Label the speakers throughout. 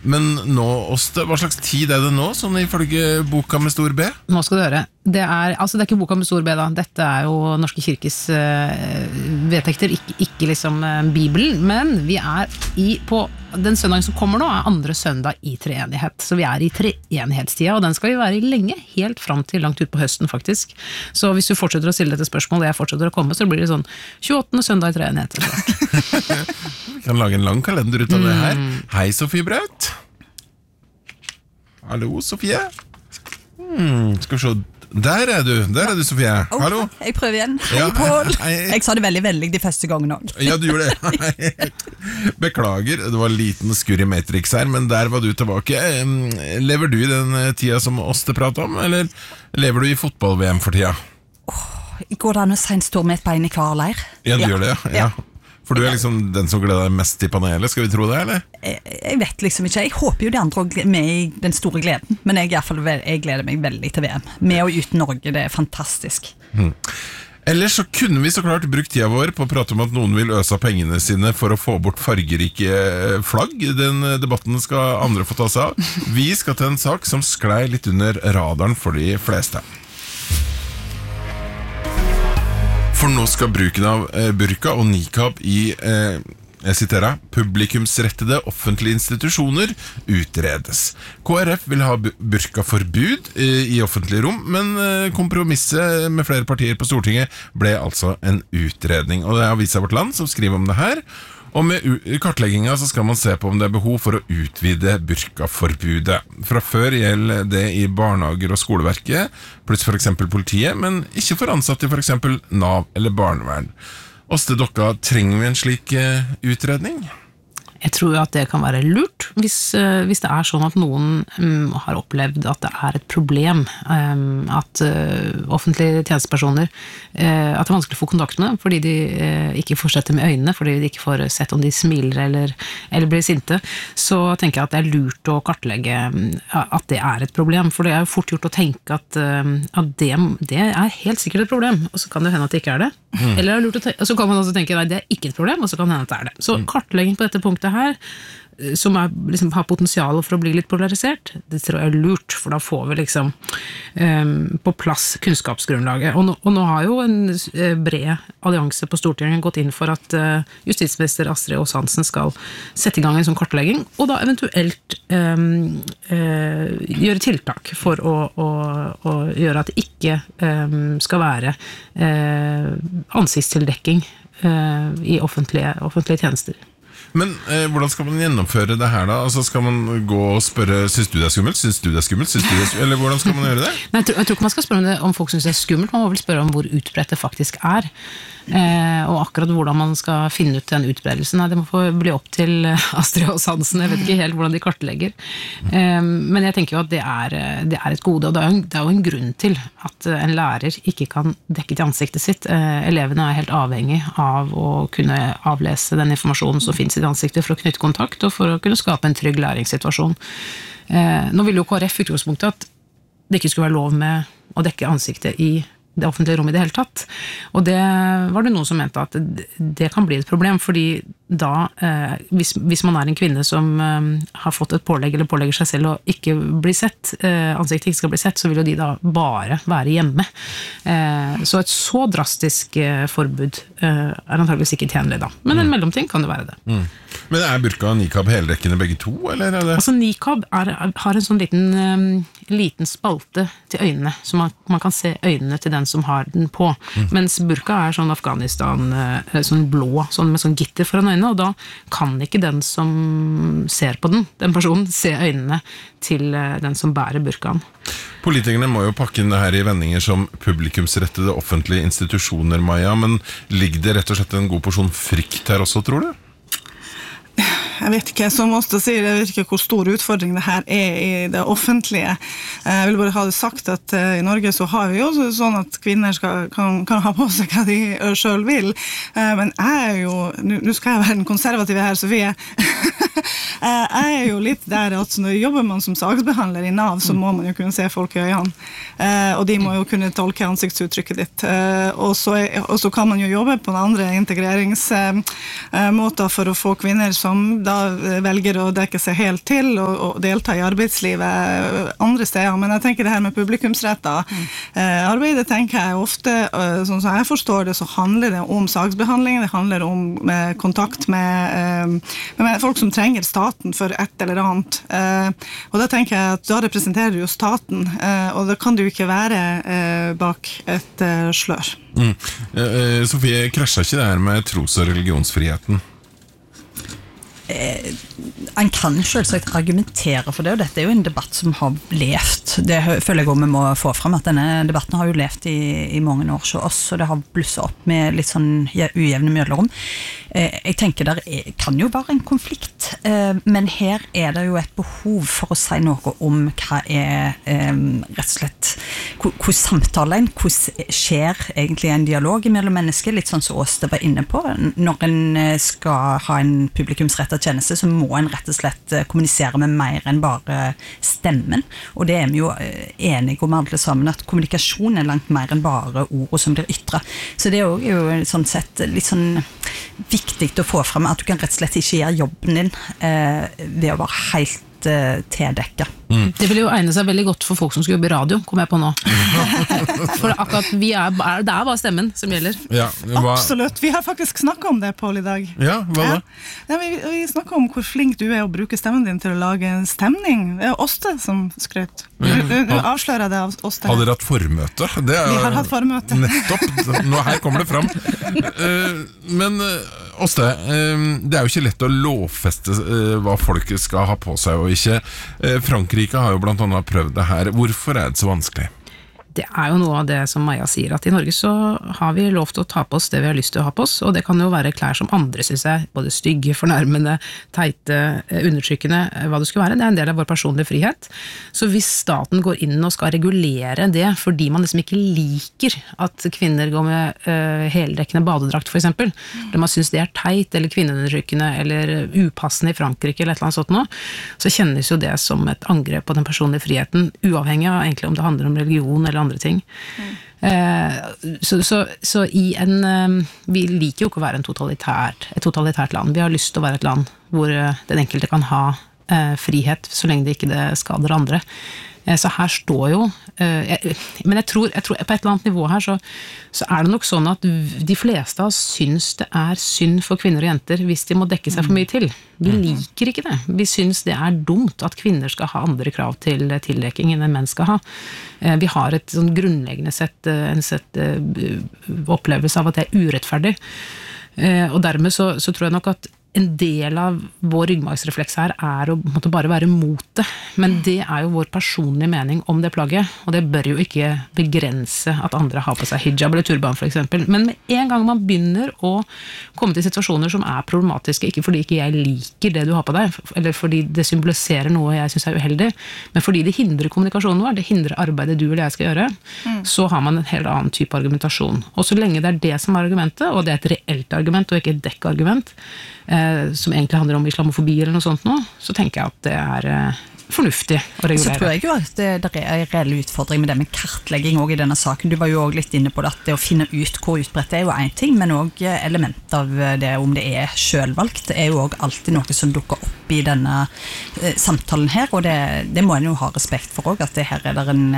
Speaker 1: Men nå, Åste, hva slags tid det nå, sånn ifølge boka med stor B?
Speaker 2: Nå skal du høre. Det er ikke boka med stor B da. Dette er jo Norske Kirkes vedtekter, ikke liksom Bibelen, men vi er på den søndagen som kommer nå andre søndag i treenighet. Så vi i treenighetstida, og den skal vi være i lenge, helt fram til langt ut på høsten faktisk. Så hvis du fortsetter å stille dette spørsmålet, og jeg fortsetter å komme, så blir det sånn 28. søndag i treenighet.
Speaker 1: Vi kan lage en lang kalender ut av det her. Hei, Sofie Braut. Hallo, Sofie. Skal vi se. Der du, Sofie. Hallo.
Speaker 3: Jeg prøver igjen. Hei, Pål. Jeg sa det veldig vennlig de første gangen også.
Speaker 1: Ja, du gjorde det. Beklager, det var en liten skurr i Matrix her, men der var du tilbake. Lever du i den tida som Åste pratet om, eller lever du i fotball-VM for tida?
Speaker 3: Går det an å si en stor med et bein i hver leir?
Speaker 1: Ja, du gjør det, ja. For du liksom den som gleder deg mest i panelet, skal vi tro det, eller?
Speaker 3: Jeg vet liksom ikke, jeg håper jo de andre er med i den store gleden, men jeg gleder meg veldig til VM. Med og uten Norge, det fantastisk.
Speaker 1: Ellers så kunne vi så klart brukt tida vår på å prate om at noen vil øse av pengene sine for å få bort fargerike flagg. Den debatten skal andre få ta seg av. Vi skal til en sak som sklei litt under radaren for de fleste. For nå skal bruken av burka og nikab i, jeg siterer, publikumsrettede offentlige institusjoner utredes. KrF vil ha burkaforbud i offentlige rom, men kompromisset med flere partier på Stortinget ble altså en utredning. Og det Avisa Vårt Land som skriver om det her. Og med kartlegginga så skal man se på om det behov for å utvide burkaforbudet. Fra før gjelder det i barnehager og skoleverket, pluss for eksempel politiet, men ikke for ansatte i for eksempel Nav eller barnevern. Åste Dokka, trenger vi en slik utredning?
Speaker 2: Jeg tror at det kan være lurt hvis det sånn at noen har opplevd at det et problem, at offentlige tjenestepersoner, at det vanskelig å få kontakt med dem, fordi de ikke får sett dem i øynene, fordi de ikke får sett om de smiler eller blir sinte, så tenker jeg at det lurt å kartlegge at det et problem, for det jo fort gjort å tenke at det helt sikkert et problem, og så kan det hende at det ikke det. Eller det lurt å tenke, og så kan man også tenke, nei, det ikke et problem, og så kan det hende at det Så kartlegging på dette punktet her, som liksom, har potensial for å bli litt polarisert, det tror jeg lurt, for da får vi liksom på plass kunnskapsgrunnlaget. Og nå har jo en bred allianse på Stortinget gått inn for at justisminister Astrid Aas Hansen skal sette i gang en sånn kartlegging, og da eventuelt gjøre tiltak for å gjøre at det ikke skal være ansiktstildekking i offentlige tjenester.
Speaker 1: Men hvordan skal man gjennomføre det her da? Altså skal man gå og spørre, synes du det skummelt? Eller hvordan skal man gjøre det?
Speaker 2: Nei, jeg tror ikke man skal spørre om folk synes det skummelt, man må vel spørre om hvor utbredt det faktisk og akkurat hvordan man skal finne ut den utbredelsen. Nei, det må få bli opp til Astrid Aas Hansen, jeg vet ikke helt hvordan de kartlegger. Men jeg tenker jo at det et gode, og det jo en grunn til at en lærer ikke kan dekke til ansiktet sitt. Elevene helt avhengig av å kunne avlese den informasjonen som finnes i ansiktet for å knytte kontakt, og for å kunne skape en trygg læringssituasjon. Nå vil jo KrF i utgangspunktet at det ikke skulle være lov med å dekke ansiktet i det offentlige rommet i det hele tatt. Og det var det noen som mente at det kan bli et problem, fordi da, hvis man en kvinne som har fått et pålegg, eller pålegger seg selv å ikke bli sett, ansiktet ikke skal bli sett, så vil jo de da bare være hjemme. Så et så drastisk forbud antageligvis ikke tjenlig da. Men en mellomting kan det være det.
Speaker 1: Men burka og nikab heldekkende begge to, eller det?
Speaker 2: Altså nikab har en sånn liten spalte til øynene, så man kan se øynene til den som har den på. Mens burka sånn Afghanistan, sånn blå, sånn med sånn gitter foran øynene, og da kan ikke den som ser på den personen, se øynene til den som bærer burkaen.
Speaker 1: Politikerne må jo pakke inn det her i vendinger som publikumsrettede offentlige institusjoner, Maja, men ligger det rett og slett en god porsjon frykt her også, tror du?
Speaker 4: Jeg vet ikke, som Åste sier, jeg vet ikke hvor stor utfordring det her i det offentlige. Jeg vil bare ha det sagt at i Norge så har vi jo sånn at kvinner kan ha på seg hva de selv vil, men jeg jo, nå skal jeg være den konservative her, så jeg jo litt der at når jobber man som saksbehandler i Nav, så må man jo kunne se folk i øynene, og de må jo kunne tolke ansiktsuttrykket ditt, og så kan man jo jobbe på andre integreringsmåter for å få kvinner som da velger å dekke seg helt til og delta i arbeidslivet andre steder. Men jeg tenker det her med publikumsretter. Arbeidet tenker jeg ofte, sånn som jeg forstår det, så handler det om saksbehandling, det handler om kontakt med folk som trenger staten for et eller annet. Og da tenker jeg at da representerer jo staten, og da kan det jo ikke være bak et slør.
Speaker 1: Sofie, krasjer ikke det her med tros- og religionsfriheten?
Speaker 3: En kan selvsagt argumentere for det, og dette er jo en debatt som har levd. Det føler jeg også vi må få frem, at denne debatten har jo levd i mange år så oss, og det har blusset opp med litt sånn ujevne mellomrom. Jeg tenker der kan jo være en konflikt, men her er det jo et behov for å si noe om hva rett og slett, hvordan samtalen, hvordan skjer egentlig en dialog mellom mennesker, litt sånn som Åste var inne på. Når en skal ha en publikumsrettet tjeneste, så må en rett og slett kommunisere med mer enn bare stemmen, og det er vi jo enige om alle sammen, at kommunikasjon er langt mer enn bare ordene som blir ytret. Så det er jo sånn sett litt sånn viktig å få frem at du kan rett og slett ikke gjøre jobben din ved å være helt tildekket.
Speaker 2: Det vil jo egne seg veldig godt for folk som skal jobbe i radio, kommer jeg på nå. For akkurat det er bare stemmen som gjelder.
Speaker 1: Ja,
Speaker 4: Absolutt, vi har faktisk snakket om det, Paul, i dag.
Speaker 1: Ja, hva da?
Speaker 4: Ja, vi snakket om hvor flink du er å bruke stemmen din til å lage en stemning. Det er Åste som skrøt. Du avslører det av Åste.
Speaker 1: Har dere hatt formøte?
Speaker 4: Vi har hatt formøte.
Speaker 1: Nettopp, nå her kommer det fram. Men Åste, det er jo ikke lett å lovfeste hva folk skal ha på seg og ikke. Frankrike har jo blant annet prøvd det her. Hvorfor er det så vanskelig?
Speaker 2: Det er jo noe av det som Maja sier, at i Norge så har vi lov til å ta på oss det vi har lyst til å ha på oss, og det kan jo være klær som andre synes er både stygge, fornærmende, teite, undertrykkende, hva det skulle være. Det er en del av vår personlige frihet. Så hvis staten går inn og skal regulere det, fordi man liksom ikke liker at kvinner går med heldekkende badedrakt for eksempel, eller man synes det er teit, eller kvinneundertrykkende, eller upassende i Frankrike, eller et eller annet sånt nå, så kjennes jo det som et angrep på den personlige friheten, uavhengig av egentlig om det handler om religion eller andre ting. Så i vi liker jo ikke å være et totalitært land. Vi har lyst til å være et land hvor den enkelte kan ha frihet, så lenge det ikke skader andre. Så her står jo men jeg tror på et eller annet nivå her så er det nok sånn at de fleste av oss syns det er synd for kvinner og jenter hvis de må dekke seg for mye til. Vi liker ikke det. Vi syns det er dumt at kvinner skal ha andre krav til tildekking enn menn skal ha. Vi har et sånn grunnleggende sett opplevelse av at det er urettferdig. Og dermed så tror jeg nok at en del av vår ryggmargsrefleks her er å måtte bare være mot det, men det er jo vår personlige mening om det plagget, og det bør jo ikke begrense at andre har på seg hijab eller turban for eksempel. Men med en gang man begynner å komme til situasjoner som er problematiske, ikke fordi ikke jeg liker det du har på deg, eller fordi det symboliserer noe jeg synes er uheldig, men fordi det hindrer kommunikasjonen vår, det hindrer arbeidet du eller jeg skal gjøre, så har man en helt annen type argumentasjon. Og så lenge det er det som er argumentet, og det er et reelt argument og ikke et dekkargument, som egentlig handler om islamofobi eller noe sånt nå, så tenker jeg at det er fornuftig å regulere.
Speaker 3: Så tror jeg jo at det er en reell utfordring med det med kartlegging også i denne saken. Du var jo også litt inne på det, at det å finne ut hvor utbredt det er jo en ting, men også element av det om det er selvvalgt, det er jo også alltid noe som dukker opp i denne samtalen her, og det må en jo ha respekt for også, at her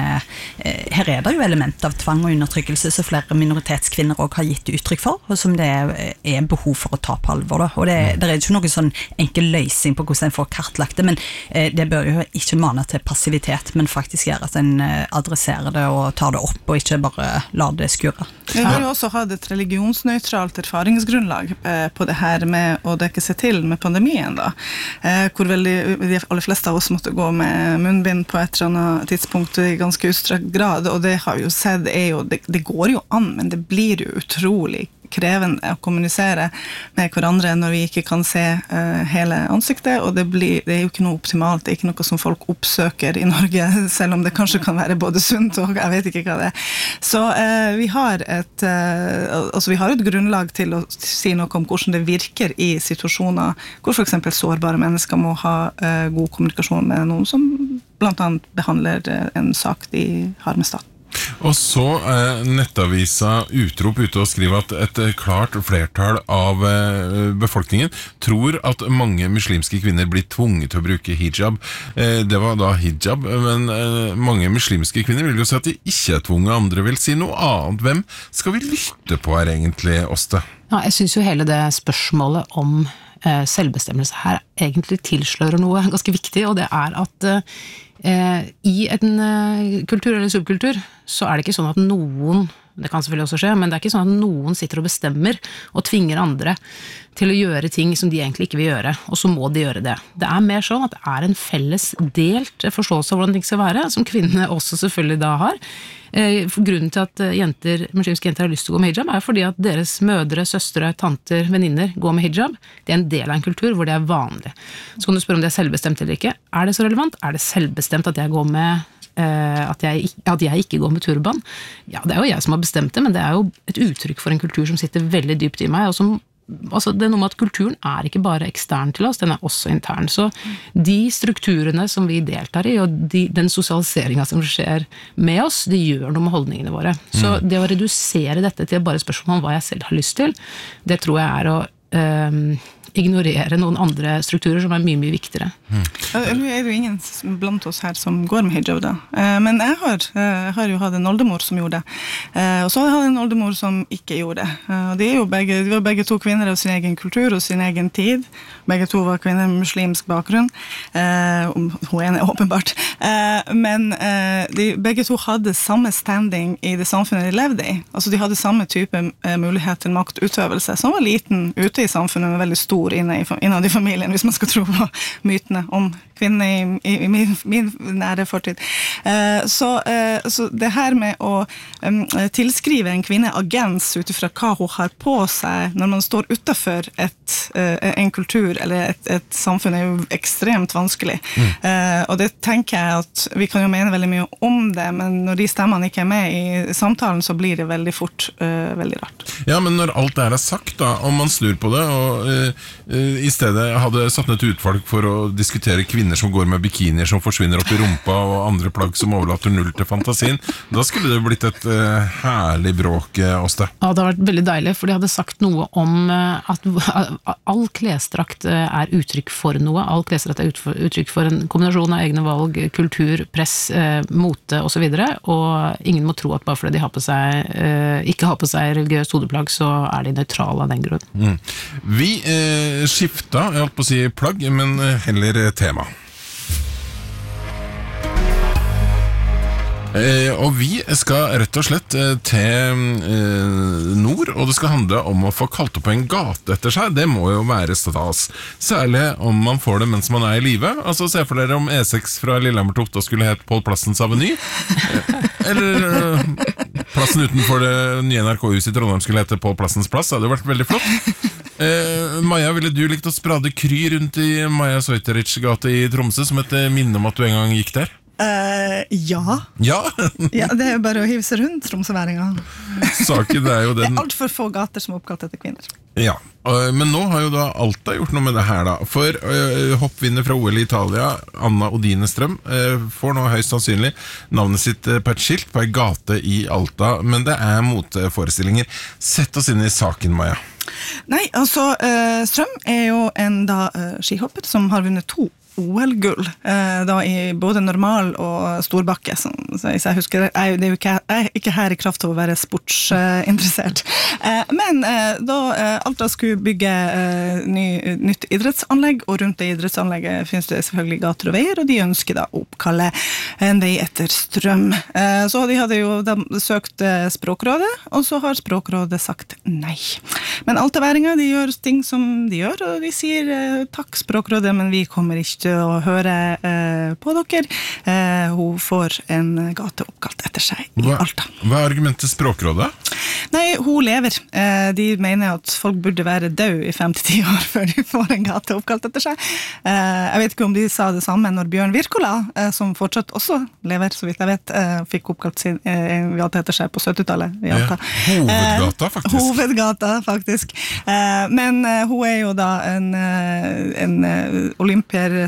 Speaker 3: er det jo element av tvang og undertrykkelse som flere minoritetskvinner også har gitt uttrykk for, og som det er behov for å ta på alvor. Da. Og det er ikke noen sånn enkel løsning på hvordan en får kartlagt det, men det bør jo ikke mane til passivitet, men faktisk gjøre at en adresserer det og tar det opp, og ikke bare lar det skure.
Speaker 4: Vi har jo også hatt et religionsnøytralt erfaringsgrunnlag på det her med å dekke seg til med pandemien da, hvor de aller fleste av oss måtte gå med munnbind på et eller annet tidspunkt i ganske utstrakt grad, og det har vi jo sett, det går jo an, men det blir jo utrolig krevende å kommunisere med hverandre når vi ikke kan se hele ansiktet, og det er jo ikke noe optimalt, det er ikke noe som folk oppsøker i Norge, selv om det kanskje kan være både sunt og jeg vet ikke hva det er. Så vi har et grunnlag til å si noe om hvordan det virker i situasjoner hvor for eksempel sårbare mennesker må ha god kommunikasjon med noen som blant annet behandler en sak de har med staten.
Speaker 1: Og så nettavisa Utrop ute og skriver at et klart flertall av befolkningen tror at mange muslimske kvinner blir tvunget til å bruke hijab. Det var da hijab, men mange muslimske kvinner vil jo si at de ikke er tvunget, andre vil si noe annet. Hvem skal vi lytte på her egentlig, Åste?
Speaker 2: Ja, jeg synes jo hele det spørsmålet om selvbestemmelse her egentlig tilslører noe ganske viktig, og det er at i en kultur eller subkultur så er det ikke sånn at noen, det kan selvfølgelig også skje, men det er ikke sånn at noen sitter og bestemmer og tvinger andre til å gjøre ting som de egentlig ikke vil gjøre, og så må de gjøre det. Det er mer sånn at det er en felles delt forståelse av hvordan ting skal være, som kvinnene også selvfølgelig da har. Grunnen til at muslimske jenter har lyst til å gå med hijab er fordi at deres mødre, søstre, tanter, venninner går med hijab. Det er en del av en kultur hvor det er vanlig. Så kan du spørre om det er selvbestemt eller ikke. Er det så relevant? Er det selvbestemt at jeg går med at jeg ikke går med turban? Ja, det er jo jeg som har bestemt det, men det er jo et uttrykk for en kultur som sitter veldig dypt i meg, og som altså det er noe med at kulturen er ikke bare ekstern til oss, den er også intern. Så de strukturene som vi deltar i, og den sosialiseringen som skjer med oss, det gjør noe med holdningene våre. Så det å redusere dette til bare spørsmål om hva jeg selv har lyst til, det tror jeg er å ignorere noen andre strukturer som er mye, mye viktigere.
Speaker 4: Nå er det jo ingen blant oss her som går med hijab da. Men jeg har jo hatt en oldemor som gjorde det. Og så har jeg hatt en oldemor som ikke gjorde det. Og de var begge to kvinner av sin egen kultur og sin egen tid. Begge to var kvinner med muslimsk bakgrunn. Hun ene åpenbart. Men begge to hadde samme standing i det samfunnet de levde i. Altså de hadde samme type mulighet til maktutøvelse, som var liten ute i samfunnet, men veldig stor innad i familien, hvis man skal tro på mytene om kvinner i min nære fortid. Så det her med å tilskrive en kvinne agens utifra hva hun har på seg når man står utenfor en kultur eller et samfunn er jo ekstremt vanskelig. Og det tenker jeg at vi kan jo mene veldig mye om det, men når de stemmene ikke er med i samtalen, så blir det veldig fort veldig rart.
Speaker 1: Ja, men når alt det her er sagt da, om man snur på det, og i stedet hadde satt ned et utvalg for å diskutere kvinner som går med bikinier som forsvinner opp i rumpa og andre plagg som overlater null til fantasien, da skulle det blitt et herlig bråk, Åste. Ja,
Speaker 2: det hadde vært veldig deilig, for de hadde sagt noe om at all klesdrakt er uttrykk for noe, all klesdrakt er uttrykk for en kombinasjon av egne valg, kultur, press, mote og så videre, og ingen må tro at bare fordi de har på seg, ikke har på seg religiøst hodeplagg, så er de nøytrale av den grunn.
Speaker 1: Vi skifta, jeg holdt på å si plagg, men heller tema. Og vi skal rett og slett til nord, og det skal handle om å få kalt opp en gate etter seg. Det må jo være stas, særlig om man får det mens man er i live. Altså se for dere om E6 fra Lillehammer til Otta skulle hete Pål Plassens Aveny, eller plassen utenfor det nye NRK-huset i Trondheim skulle hete Pål Plassens Plass. Det hadde vært veldig flott. Maja, ville du likt å sprade kry rundt i Maja Soiterich gate i Tromsø som et minne om at du en gang gikk der?
Speaker 4: Ja.
Speaker 1: Ja?
Speaker 4: Ja, det er jo bare å hive seg rundt Tromsøværinga.
Speaker 1: Saken er jo den...
Speaker 4: Det er alt for få gater som er oppkalt etter kvinner.
Speaker 1: Ja, men nå har jo da Alta gjort noe med det her da. For hoppvinner fra OL i Italia, Anna Odine Strøm, får nå høyst sannsynlig navnet sitt på et skilt på en gate i Alta, men det er moteforestillinger. Sett oss inn i saken, Maja.
Speaker 4: Nei, altså Strøm er jo en skihopper som har vunnet 2 OL-gull, da i både normal og storbakke, så jeg husker, det er jo ikke her i kraft av å være sportsinteressert. Men da Alta skulle bygge nytt idrettsanlegg, og rundt det idrettsanlegget finnes det selvfølgelig gater og veier, og de ønsker da å oppkalle en vei etter Strøm. Så de hadde jo søkt Språkrådet, og så har Språkrådet sagt nei. Men altaværinger, de gjør ting som de gjør, og de sier takk Språkrådet, men vi kommer ikke til å høre på dere. Hun får en gate oppkalt etter seg i Alta.
Speaker 1: Hva er argumentet Språkrådet?
Speaker 4: Nei, hun lever. De mener at folk burde være død i 5-10 år før de får en gate oppkalt etter seg. Jeg vet ikke om de sa det samme når Bjørn Wirkola, som fortsatt også lever, så vidt jeg vet, fikk oppkalt en gate etter seg på 70-tallet i Alta.
Speaker 1: Hovedgata, faktisk.
Speaker 4: Hovedgata, faktisk. Men hun er jo da en olympier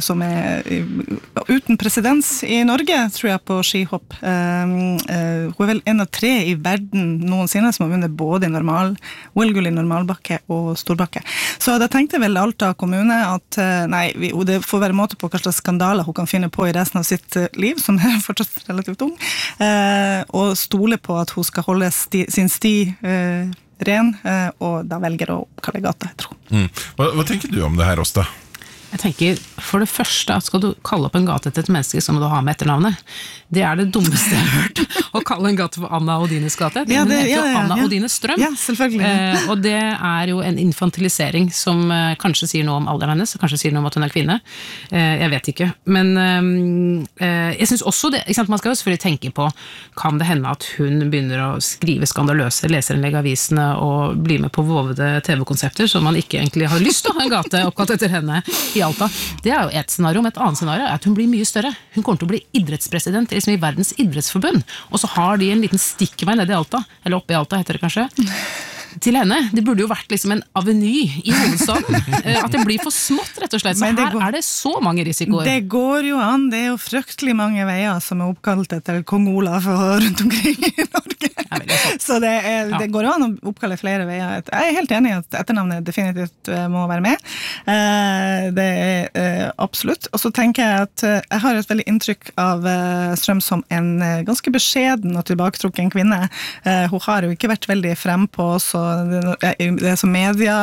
Speaker 4: som uten presedens i Norge, tror jeg, på skihopp. Hun vel en av 3 i verden noensinne som har vunnet både OL-gull i normalbakke og storbakke. Så da tenkte vel Alta kommune at nei, det får være måte på hva slags skandaler hun kan finne på i resten av sitt liv, som fortsatt relativt ung, og stole på at hun skal holde sin sti ren, og da velger å oppkalle gata, jeg tror.
Speaker 1: Hva tenker du om det her, Åsta?
Speaker 2: Jeg tenker, for det første, at skal du kalle opp en gate til et menneske, så må du ha med etternavnet. Det det dummeste jeg har hørt, å kalle en gate for Anna Odines gate. Hun heter jo Anna Odines Strøm.
Speaker 4: Ja, selvfølgelig.
Speaker 2: Og det jo en infantilisering som kanskje sier noe om alderen hennes, kanskje sier noe om at hun kvinne. Jeg vet ikke. Men jeg synes også det, ikke sant, man skal jo selvfølgelig tenke på, kan det hende at hun begynner å skrive skandaløse leserinnlegg i avisene og bli med på vovede TV-konsepter, som man ikke egentlig har lyst til å ha en gate oppkalt etter henne i Alta. Det jo et scenario, men et annet scenario at hun blir mye større. Hun kommer til å bli idrettspresident liksom i Verdens idrettsforbund, og så har de en liten stikkvei nede i Alta, eller oppe i Alta heter det kanskje, til henne. Det burde jo vært liksom en aveny i hovedstaden. At det blir for smått, rett og slett. Så her det så mange risikoer.
Speaker 4: Det går jo an. Det jo fryktelig mange veier som oppkalt etter kong Olav rundt omkring i Norge. Så det går jo an å oppkalle flere veier. Jeg helt enig i at etternavnet definitivt må være med. Det absolutt. Og så tenker jeg at jeg har et veldig inntrykk av Strøm som en ganske beskjeden og tilbaketrukken kvinne. Hun har jo ikke vært veldig frem på oss, det som media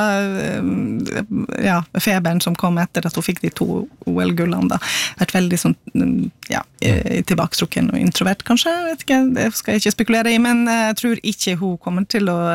Speaker 4: feberen som kom etter at hun fikk de 2 OL-gullene da, vært veldig sånn tilbaketrukken og introvert kanskje, jeg vet ikke, det skal jeg ikke spekulere i, men jeg tror ikke hun kommer til å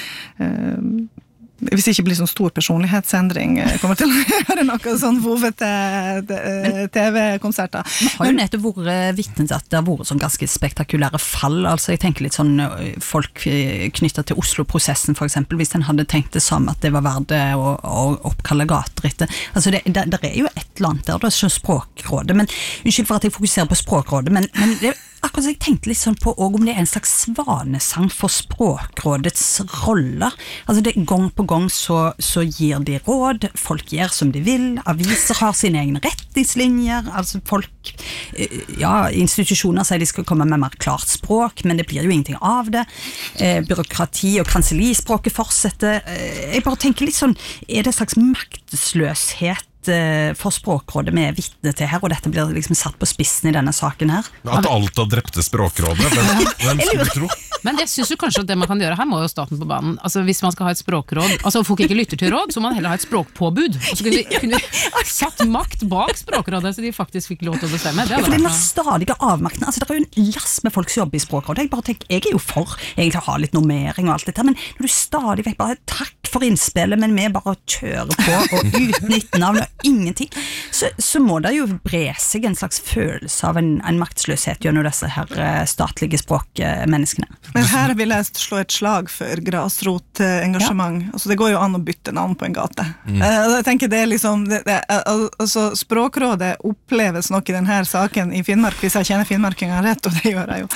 Speaker 4: hvis det ikke blir sånn stor personlighetsendring, kommer til å gjøre noe sånn vovete TV-konserter.
Speaker 3: Det har jo nettopp vært vitne til at det har vært sånn ganske spektakulære fall, altså jeg tenker litt sånn folk knyttet til Oslo-prosessen for eksempel, hvis en hadde tenkt det samme at det var verdt å oppkalle gater etter. Altså det jo et eller annet der, det sånn Språkrådet, men unnskyld for at jeg fokuserer på Språkrådet, men det akkurat så jeg tenkte litt sånn på om det en slags svanesang for Språkrådets roller. Altså det gang på gang så gir de råd, folk gjør som de vil, aviser har sine egne retningslinjer, altså folk, institusjoner sier de skal komme med mer klart språk, men det blir jo ingenting av det. Byråkrati og kansellispråket fortsetter. Jeg bare tenker litt sånn, det en slags maktesløshet for Språkrådet med vitne til her, og dette blir liksom satt på spissen i denne saken her.
Speaker 1: At Alta drepte Språkrådet, hvem skulle tro?
Speaker 2: Men jeg synes jo kanskje at det man kan gjøre her må jo staten på banen. Altså hvis man skal ha et språkråd, altså folk ikke lytter til råd, så må man heller ha et språkpåbud. Og så kunne vi satt makt bak Språkrådet, så de faktisk fikk lov til å bestemme.
Speaker 3: For den stadige avmakten, altså det jo en last med folk som jobber i Språkrådet. Jeg bare tenker, jeg jo for egentlig å ha litt normering og alt dette, men når du stadig vekk bare takk for innspillet, men vi bare kjører på og uten navn og ingenting, så må det jo bre seg en slags følelse av en maktesløshet gjennom disse her statlige språkmenneskene.
Speaker 4: Men her vil jeg slå et slag for grasrotengasjement. Altså det går jo an å bytte navn på en gate. Jeg tenker det liksom, altså Språkrådet oppleves nok i denne saken i Finnmark, hvis jeg kjenner finnmarkingen rett, og det gjør jeg jo,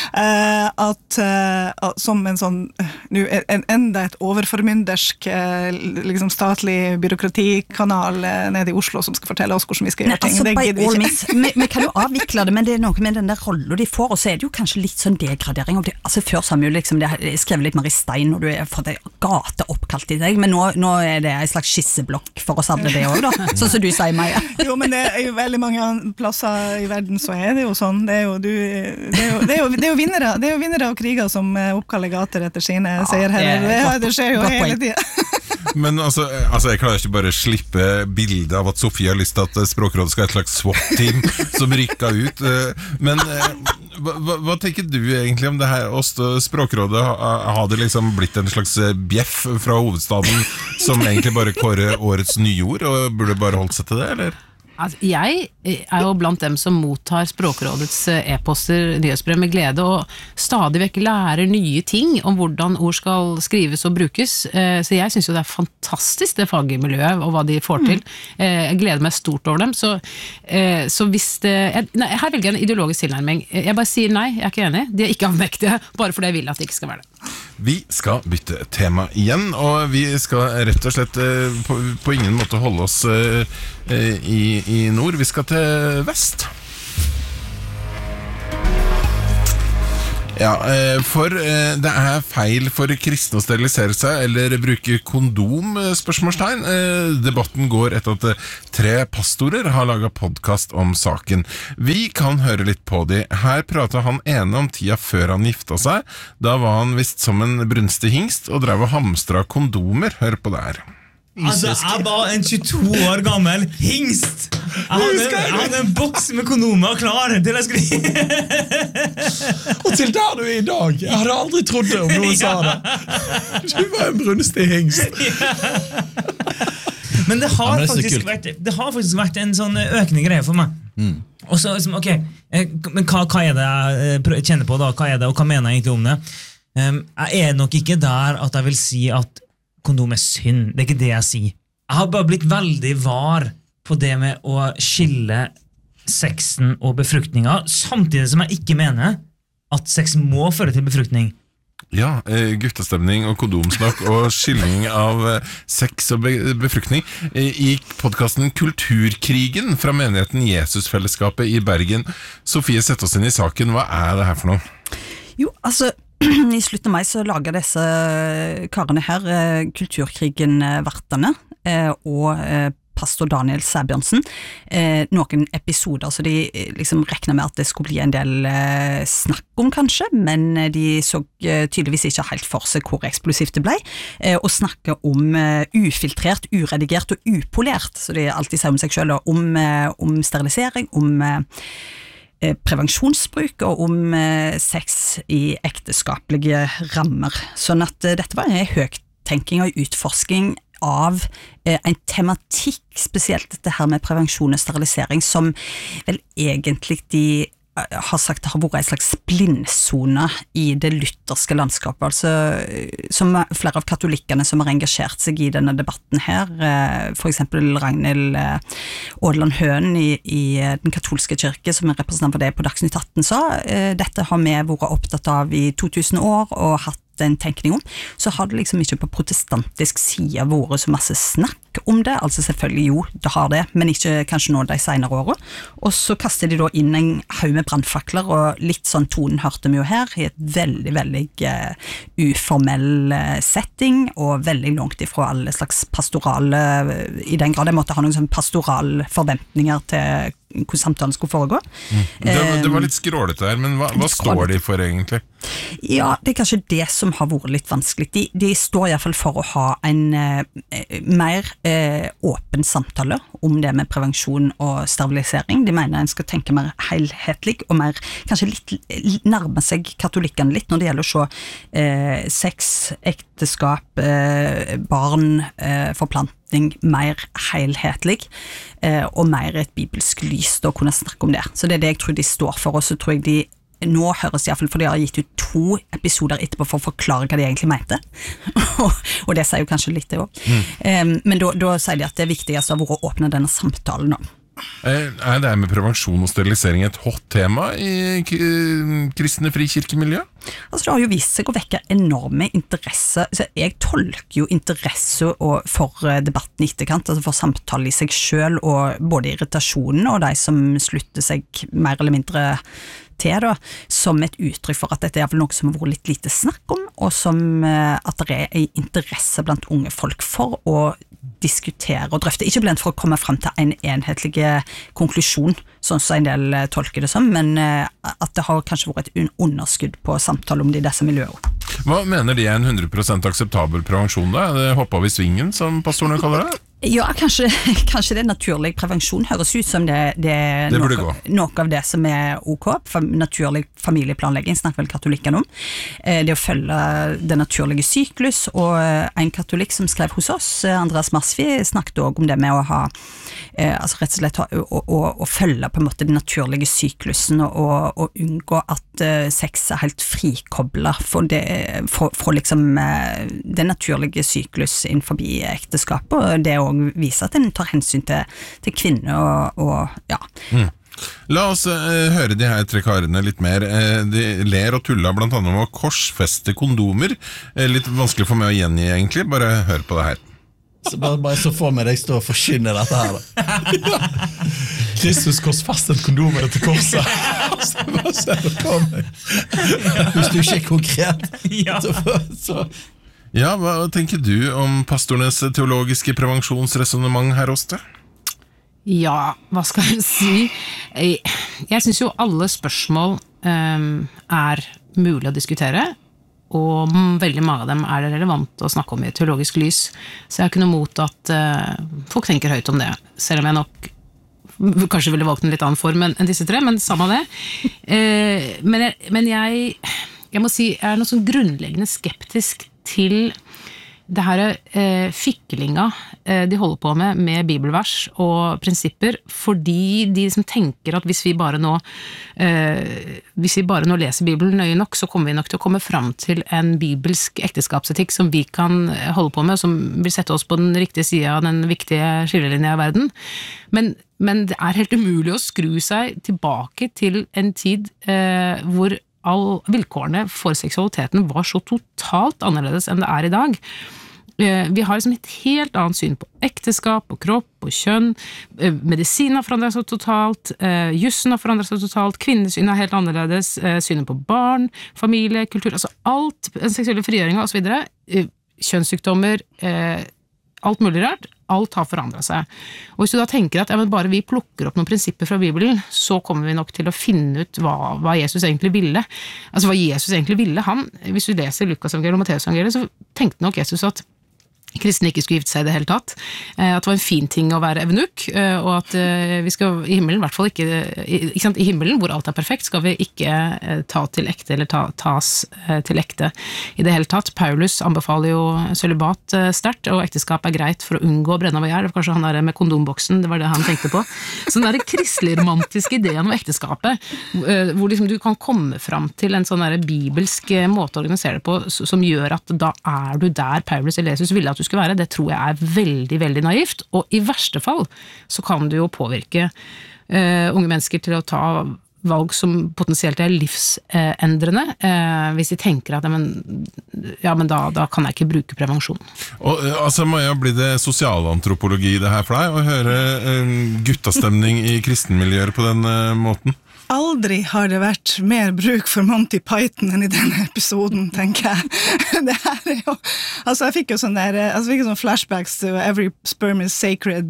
Speaker 4: at som en sånn, enda et overformyndersk liksom statlig byråkratikanal nede i Oslo som skal fortelle oss hvordan vi skal gjøre ting.
Speaker 3: Altså, by all means, vi kan jo avvikle det, men det noe med den der rollen de får, og så det jo kanskje litt sånn degradering av det. Altså før sa vi jo liksom, det skrev litt mer i stein når du fått en gate oppkalt i deg, men nå det en slags skisseblokk for oss alle det også da, sånn som du sier, Maja.
Speaker 4: Jo, men det jo veldig mange plasser i verden så det jo sånn, det jo vinnere og kriger som oppkaller gater etter sine seierherrer. Det skjer jo hele tiden.
Speaker 1: Men altså, jeg klarer ikke bare slippe bildet av at Sofie har lyst til at Språkrådet skal ha et slags SWAT-team som rykket ut. Men hva tenker du egentlig om det her? Språkrådet har det liksom blitt en slags bjeff fra hovedstaden som egentlig bare kårer årets nyord, og burde bare holdt seg til det, eller?
Speaker 2: Altså, jeg jo blant dem som mottar Språkrådets e-poster, nyhetsbrev med glede, og stadig vekk lærer nye ting om hvordan ord skal skrives og brukes. Så jeg synes jo det fantastisk det fagmiljøet og hva de får til. Jeg gleder meg stort over dem. Så hvis det... her velger jeg en ideologisk tilnærming. Jeg bare sier nei, jeg ikke enig. De ikke avmektige, bare fordi jeg vil at det ikke skal være det.
Speaker 1: Vi skal bytte tema igjen, og vi skal rett og slett på ingen måte holde oss i nord. Vi skal til vest. Ja, for det feil for kristne å sterilisere seg eller bruke kondom, spørsmålstegn. Debatten går etter at 3 pastorer har laget podcast om saken. Vi kan høre litt på de. Her pratet han ene om tida før han gifta seg. Da var han visst som en brunstig hingst og drev og hamstra kondomer. Hør på det her.
Speaker 5: Altså, jeg var en 22 år gammel hingst. Jeg hadde en boks med kondomer klar til jeg skulle
Speaker 6: Og til der du I dag. Jeg hadde aldri trodd det om noen sa det. Du var en brunstig hingst.
Speaker 5: Men det har faktisk vært en sånn økende greie for meg. Og så, ok, men hva det jeg kjenner på da? Hva det, og hva mener jeg egentlig om det? Jeg nok ikke der at jeg vil si at kondom synd, det ikke det jeg sier. Jeg har bare blitt veldig var på det med å skille sexen og befruktninga, samtidig som jeg ikke mener at sex må føre til befruktning.
Speaker 1: Ja, guttestemning og kondomsnakk og skilling av sex og befruktning. I podcasten Kulturkrigen fra menigheten Jesusfellesskapet I Bergen. Sofie, sett oss inn I saken. Hva det her for noe?
Speaker 3: Jo, altså I slutten av mai så lager disse karene her Kulturkrigen-vertene og pastor Daniel Sæbjørnsen noen episoder, så de liksom regner med at det skulle bli en del snakk om kanskje, men de så tydeligvis ikke helt for seg hvor eksplosivt det ble, og snakke om ufiltrert, uredigert og upolert, så de alltid sier om seg selv, om sterilisering, om prevensjonsbruk og om sex I ekteskapelige rammer. Sånn at dette var en høytenking og utforsking av en tematikk, spesielt dette her med prevensjon og sterilisering, som vel egentlig de har sagt det har vært en slags blindsone I det lutherske landskapet, altså som flere av katolikkene som har engasjert seg I denne debatten her, for eksempel Ragnhild Ådland Høen I den katolske kirke, som representant for det på Dagsnytt 18 sa, dette har vi vært opptatt av I 2000 år og hatt en tenkning om, så har det liksom ikke på protestantisk side vært så masse snakk om det, altså selvfølgelig jo, det har det, men ikke kanskje nå de senere årene, og så kaster de da inn en haug med brandfakler, og litt sånn tonen hørte vi jo her, I et veldig, veldig uformell setting, og veldig langt ifra alle slags pastorale, I den grad jeg måtte ha noen sånn pastoral forventninger til hvordan samtalen skulle foregå.
Speaker 1: Det var litt skrålete her, men hva står de for egentlig?
Speaker 3: Ja, det kanskje det som har vært litt vanskelig. De står I hvert fall for å ha en mer åpen samtale om det med prevensjon og sterilisering. De mener en skal tenke mer helhetlig og mer, kanskje litt nærme seg katolikkene litt når det gjelder å se sex, ekteskap, barn, forplanting mer helhetlig og mer et bibelsk lys da å kunne snakke om det. Så det det jeg tror de står for, og så tror jeg de nå høres I hvert fall, for de har gitt ut 2 episoder etterpå for å forklare hva de egentlig mente og det sier jo kanskje litt det også men da sier de at det viktigste har vært å åpne denne samtalen nå.
Speaker 1: Det med prevensjon og sterilisering et hot tema I kristne frikirkemiljø?
Speaker 3: Altså det har jo vist seg å vekke enorme interesse, altså, jeg tolker jo interesse for debatten I etterkant, altså for samtale I seg selv og både irritasjonen og de som slutter seg mer eller mindre til da, som et uttrykk for at dette vel noe som har vært litt lite snakk om, og som at det en interesse blant unge folk for å diskutere og drøfte, ikke blant for å komme frem til en enhetlig konklusjon, sånn som en del tolker det som, men at det har kanskje vært et underskudd på samtale om det I disse miljøene.
Speaker 1: Hva mener de en 100% akseptabel prevensjon da? Det hoppet vi svingen, som pastorene kaller det?
Speaker 3: Ja, kanskje det naturlig prevensjon høres ut som det noe av det som ok, naturlig familieplanlegging snakker vel katolikkene om, det å følge det naturlige syklus, og en katolikk som skrev hos oss, Andreas Marsvi, snakket også om det med å ha, altså rett og slett å følge på en måte den naturlige syklusen, og unngå at sex helt frikoblet for liksom den naturlige syklus innenfor ekteskapet, og det å vise at en tar hensyn til kvinner og ja.
Speaker 1: La oss høre de her tre karene litt mer. De ler og tuller blant annet om å korsfeste kondomer. Litt vanskelig for meg å gjengi egentlig, bare hør på det her.
Speaker 6: Så bare så får meg deg stå og forkynne dette her da. Kristus korsfestet kondomer til korset. Så bare ser det på meg. Hvis du ikke konkret.
Speaker 5: Ja.
Speaker 6: Så.
Speaker 1: Ja, hva tenker du om pastorenes teologiske prevensjonsresonemang her, Åste?
Speaker 2: Ja, hva skal jeg si? Jeg synes jo alle spørsmål er mulig å diskutere, og veldig mange av dem er det relevant å snakke om i teologisk lys. Så jeg har ikke noe mot at folk tenker høyt om det, selv om jeg nok kanskje ville valgt en litt annen form enn disse tre, men samme det. Men jeg må si, jeg er noe sånn grunnleggende skeptisk til det her fikkelinga de holder på med bibelvers og prinsipper, fordi de som tenker at hvis vi bare nå leser Bibelen nøye nok, så kommer vi nok til å komme fram til en bibelsk ekteskapsetikk som vi kan holde på med, som vil sette oss på den riktige siden av den viktige skillelinjen i verden. Men det er helt umulig å skru seg tilbake til en tid hvor vilkårene for seksualiteten var så totalt annerledes enn det er i dag. Vi har liksom et helt annet syn på ekteskap, på kropp og kjønn. Medisinen har forandret seg totalt, jussen har forandret seg totalt, kvinnesyn er helt annerledes, synet på barn, familie, kultur, altså alt, den seksuelle frigjøringen og så videre, kjønnssykdommer, alt mulig rart, alt har forandret seg. Og hvis du da tenker at bare vi plukker opp noen prinsipper fra Bibelen, så kommer vi nok til å finne ut hva Jesus egentlig ville. Altså hva Jesus egentlig ville. Hvis du leser Lukas-evangeliet og Matteus-evangeliet, så tenkte nok Jesus at kristne ikke skulle gifte seg i det hele tatt, at det var en fin ting å være evnuk, og at vi skal i himmelen, i hvert fall ikke sant, i himmelen hvor alt er perfekt, skal vi ikke ta til ekte, eller tas til ekte i det hele tatt. Paulus anbefaler jo sølibat sterkt, og ekteskap er greit for å unngå å brenne av gjær. Det var kanskje han der med kondomboksen, det var det han tenkte på. Så den der kristelig-romantiske ideen om ekteskapet, hvor liksom du kan komme fram til en sånn der bibelsk måte å organisere det på, som gjør at da er du der Paulus eller Jesus ville at du skulle være, det tror jeg er veldig, veldig naivt, og i verste fall så kan du jo påvirke unge mennesker til å ta valg som potensielt er livsendrende, hvis de tenker at men da kan jeg ikke bruke prevensjon.
Speaker 1: Og altså må jeg bli det sosialantropologi det her for deg, å høre guttastemning i kristenmiljøer på den måten?
Speaker 4: Aldri har det vært mer bruk for Monty Python enn i denne episoden, tenker jeg. Det her er jo, altså jeg fikk jo sånn flashbacks til Every Sperm is Sacred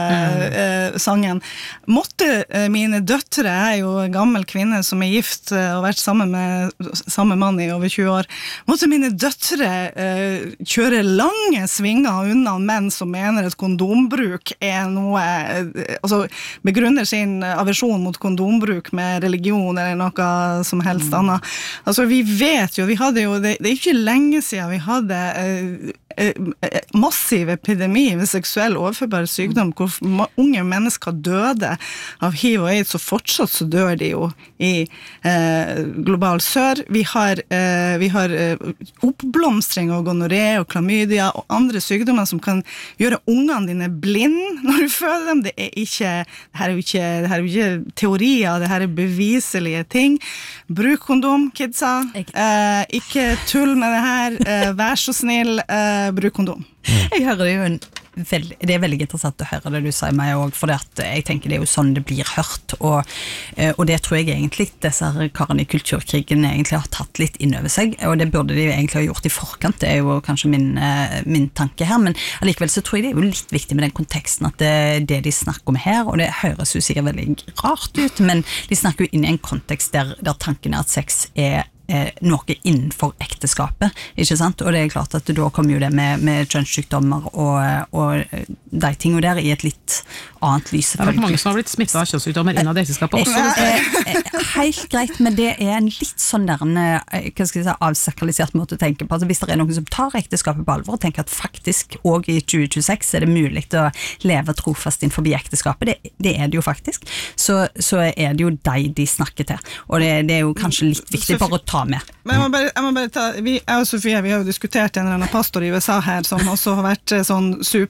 Speaker 4: sangen. Måtte mine døtre, jeg er jo en gammel kvinne som er gift og vært sammen med samme mann i over 20 år, måtte mine døtre kjøre lange svinger unna menn som mener at kondombruk er noe, altså begrunner sin aversjon mot kondombruk med religion eller noe som helst annet. Altså vi vet jo, det er ikke lenge siden vi hadde massiv epidemi med seksuell overførbar sykdom, hvor unge mennesker døde av HIV og AIDS, og fortsatt så dør de jo i global sør. Vi har oppblomstring av gonoré og klamydia og andre sykdommer som kan gjøre ungene dine blind når du føder dem. Det her er jo ikke teorier, det her er beviselige ting. Bruk kondom, kidsa. Ikke tull med det her. Vær så snill, bruk kondom.
Speaker 3: Jeg hører det jo det er veldig interessant å høre det du sier meg også, for jeg tenker det er jo sånn det blir hørt, og det tror jeg egentlig disse karene i kulturkrigen egentlig har tatt litt inn over seg, og det burde de egentlig ha gjort i forkant. Det er jo kanskje min tanke her, men allikevel så tror jeg det er jo litt viktig med den konteksten at det de snakker om her, og det høres jo sikkert veldig rart ut, men de snakker jo inn i en kontekst der tanken er at sex er noe innenfor ekteskapet, ikke sant? Og det er klart at da kommer jo det med kjønnssykdommer og de tingene der i et litt annet lys.
Speaker 2: Det har vært mange som har blitt smittet av kjønnssykdommer innad ekteskapet også.
Speaker 3: helt greit, men det en litt sånn der hva skal jeg si, avsakralisert måte å tenke på. Altså, hvis det noen som tar ekteskapet på alvor og tenker at faktisk, og i 2026 det mulig å leve trofast innenfor ekteskapet, det det jo faktisk, så det jo de snakker til. Og det jo kanskje litt viktig for å ta med.
Speaker 4: Men jeg må bare ta, jeg og Sofie, vi har jo diskutert en eller annen pastor i USA her, som også har vært sånn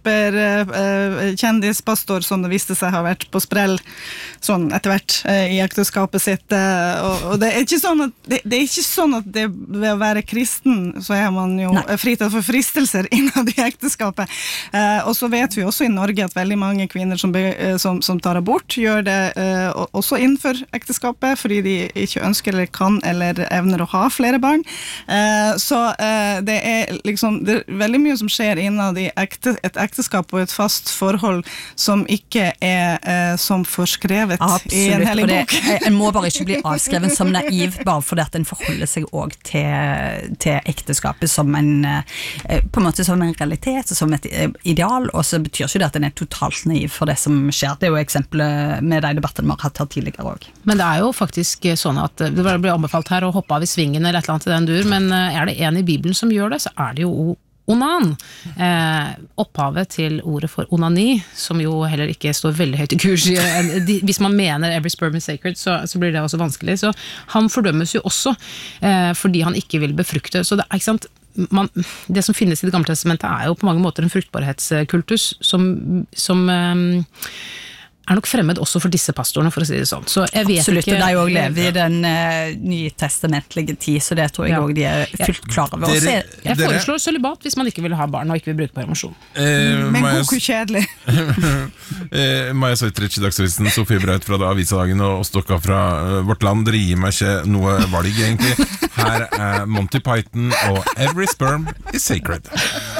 Speaker 4: superkjendispastor, som det viste seg har vært på sprell sånn etter hvert i ekteskapet sitt, og det ikke sånn at det ikke sånn at det ved å være kristen så man jo fritatt for fristelser innad i ekteskapet, og så vet vi også i Norge at veldig mange kvinner som tar abort gjør det også innenfor ekteskapet fordi de ikke ønsker eller kan eller evner å ha flere barn, så det liksom det veldig mye som skjer innad i et ekteskap og et fast forhold som ikke som forskrevet i en hellig bok.
Speaker 3: En må bare ikke bli avskreven som naiv bare fordi at en forholder seg også til ekteskapet som på en måte som en realitet, som et ideal, og så betyr ikke det at en totalt naiv for det som skjer. Det jo eksempelet med de debattene vi har hatt her tidligere også. Men
Speaker 2: det jo faktisk sånn at det blir anbefalt her å hoppe av i svingen eller et eller annet til den dur, men det en i Bibelen som gjør det, så det jo onan. Opphavet til ordet for onani, som jo heller ikke står veldig høyt i kurs. Hvis man mener every sperm is sacred, så blir det også vanskelig. Så han fordømmes jo også fordi han ikke vil befrukte. Så det ikke sant, det som finnes i Det gamle testamentet jo på mange måter en fruktbarhetskultus som nok fremmed også for disse pastorene, for å si det sånn. Så jeg vet
Speaker 3: absolutt,
Speaker 2: ikke,
Speaker 3: og de også lever i den nytestamentlige tid, så det tror jeg også de fullt klar over.
Speaker 2: Jeg foreslår sølibat hvis man ikke vil ha barn og ikke vil bruke permisjon.
Speaker 4: Men hvor kjedelig.
Speaker 1: Maja Søytrich i Dagsavisen, Sofie Braut fra Avisadagen og Stokka fra Vårt Land. Dere gir meg ikke noe valg egentlig. Her Monty Python og Every Sperm is Sacred.